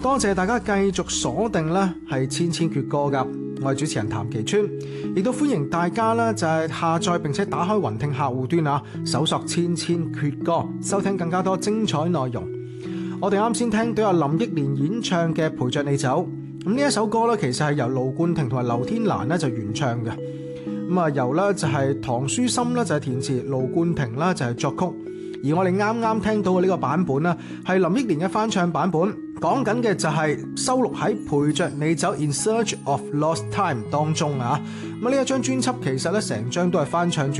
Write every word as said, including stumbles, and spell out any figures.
多謝大家繼續鎖定呢係千千闕歌噶，我係主持人譚其川，亦都歡迎大家呢就係下載並且打開雲聽客戶端啊，搜索千千闕歌，收聽更加多精彩內容。我哋啱先聽到有林憶蓮演唱嘅《陪着你走》，咁呢一首歌呢，其實係由盧冠廷同埋劉天蘭呢就原唱嘅，咁啊由呢就係唐書琛呢就係填詞，盧冠廷呢就係作曲。而我哋啱啱聽到嘅呢個版本呢，係林憶蓮嘅翻唱版本，講緊嘅就係收錄喺《陪着你走 In Search of Lost Time》當中啊。咁呢一張專輯其實咧成張都係翻唱。